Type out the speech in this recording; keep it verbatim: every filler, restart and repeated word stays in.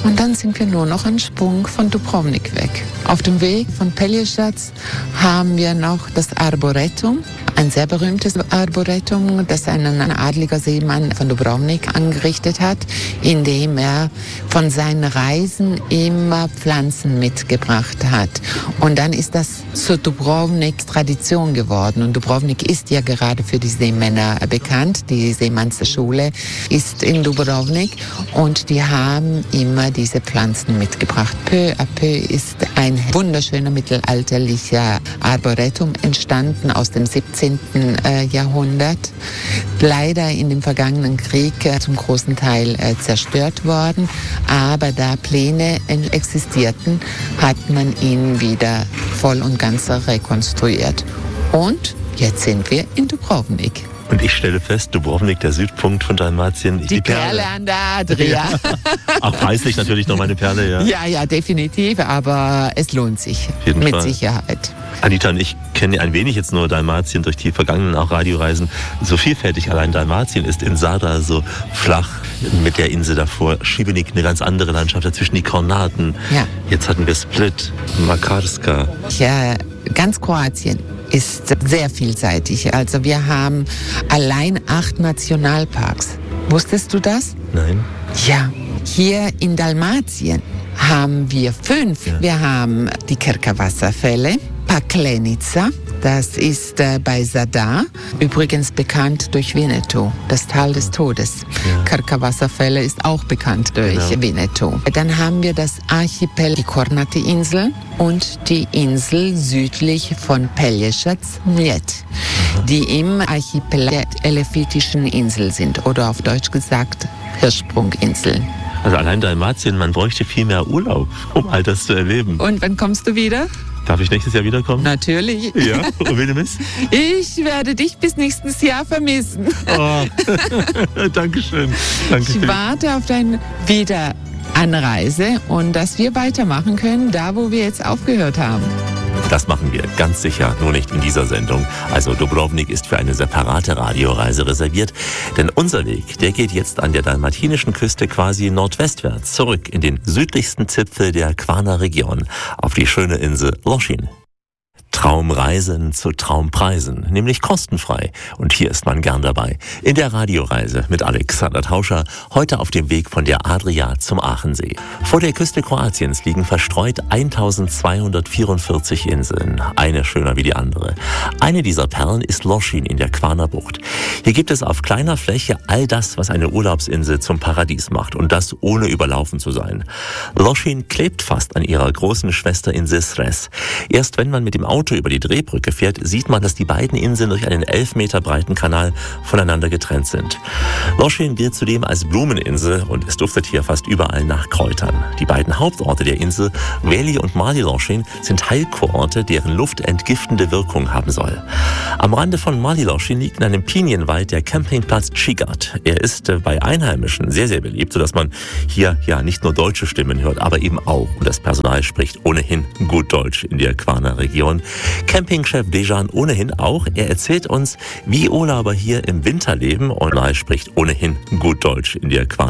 Und dann sind wir nur noch einen Sprung von Dubrovnik weg. Auf dem Weg von Pelješac haben wir noch das Arboretum, ein sehr berühmtes Arboretum, das ein adliger Seemann von Dubrovnik angerichtet hat, indem er von seinen Reisen immer Pflanzen mitgebracht hat. Und dann ist das zur Dubrovniks Tradition geworden. Und Dubrovnik ist ja gerade für die Seemänner bekannt. Die Seemannsschule ist in Dubrovnik und die haben immer diese Pflanzen mitgebracht. Peu à peu ist ein wunderschöner mittelalterlicher Arboretum entstanden aus dem siebzehnten Jahrhundert. Leider in dem vergangenen Krieg zum großen Teil zerstört worden. Aber da Pläne existierten, hat man ihn wieder voll und ganz rekonstruiert. Und jetzt sind wir in Dubrovnik. Und ich stelle fest, Dubrovnik, der Südpunkt von Dalmatien. Die, die Perle. Perle an der Adria. Ja. Auch preislich natürlich noch meine Perle, ja. Ja, ja, definitiv, aber es lohnt sich. Mit Fall. Sicherheit. Anita und ich kennen ein wenig jetzt nur Dalmatien durch die vergangenen auch Radioreisen. So vielfältig allein Dalmatien ist in Zadar so flach mit der Insel davor. Šibenik, eine ganz andere Landschaft, dazwischen die Kornaten. Ja. Jetzt hatten wir Split, Makarska. Ja, ganz Kroatien ist sehr vielseitig. Also wir haben allein acht Nationalparks. Wusstest du das? Nein. Ja, hier in Dalmatien haben wir fünf. Ja. Wir haben die Krka-Wasserfälle, Paklenica, das ist äh, bei Zadar, übrigens bekannt durch Winnetou, das Tal des Todes. Ja. Krka-Wasserfälle ist auch bekannt durch genau. Winnetou. Dann haben wir das Archipel, die Kornati-Insel und die Insel südlich von Pelješac, Mljet, mhm. die im Archipel der Elefitischen Insel sind oder auf Deutsch gesagt Hirschsprunginseln. Also allein Dalmatien, man bräuchte viel mehr Urlaub, um all das zu erleben. Und wann kommst du wieder? Darf ich nächstes Jahr wiederkommen? Natürlich. Ja, und wen du bist? Ich werde dich bis nächstes Jahr vermissen. Oh. Dankeschön. Dankeschön. Ich warte auf deine Wiederanreise und dass wir weitermachen können, da wo wir jetzt aufgehört haben. Das machen wir ganz sicher, nur nicht in dieser Sendung. Also Dubrovnik ist für eine separate Radioreise reserviert. Denn unser Weg, der geht jetzt an der dalmatinischen Küste quasi nordwestwärts zurück in den südlichsten Zipfel der Kvarner-Region, auf die schöne Insel Lošinj. Traumreisen zu Traumpreisen, nämlich kostenfrei. Und hier ist man gern dabei. In der Radioreise mit Alexander Tauscher, heute auf dem Weg von der Adria zum Aachensee. Vor der Küste Kroatiens liegen verstreut eintausendzweihundertvierundvierzig Inseln, eine schöner wie die andere. Eine dieser Perlen ist Lošinj in der Kvarner Bucht. Hier gibt es auf kleiner Fläche all das, was eine Urlaubsinsel zum Paradies macht, und das ohne überlaufen zu sein. Lošinj klebt fast an ihrer großen Schwesterinsel Cres. Erst wenn man mit dem Auto über die Drehbrücke fährt, sieht man, dass die beiden Inseln durch einen elf Meter breiten Kanal voneinander getrennt sind. Lošinj gilt zudem als Blumeninsel und es duftet hier fast überall nach Kräutern. Die beiden Hauptorte der Insel, Veli und Mali Lošinj, sind Heilkurorte, deren Luft entgiftende Wirkung haben soll. Am Rande von Mali Lošinj liegt in einem Pinienwald der Campingplatz Čigrad. Er ist bei Einheimischen sehr, sehr beliebt, sodass man hier ja nicht nur deutsche Stimmen hört, aber eben auch, und das Personal spricht ohnehin gut Deutsch in der Kvarner Region. Campingchef Dejan ohnehin auch. Er erzählt uns, wie Urlauber hier im Winter leben, und er spricht ohnehin gut Deutsch in der Kvarner